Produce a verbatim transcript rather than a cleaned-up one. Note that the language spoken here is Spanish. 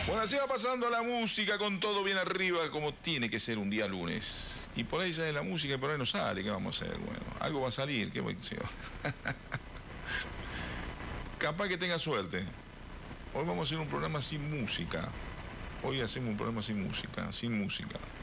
Bueno, así va pasando la música con todo bien arriba, como tiene que ser un día lunes. Y por ahí sale la música y por ahí no sale. ¿Qué vamos a hacer? Bueno, algo va a salir. ¿Qué voy a decir? Capaz que tenga suerte. Hoy vamos a hacer un programa sin música. Hoy hacemos un programa sin música, sin música.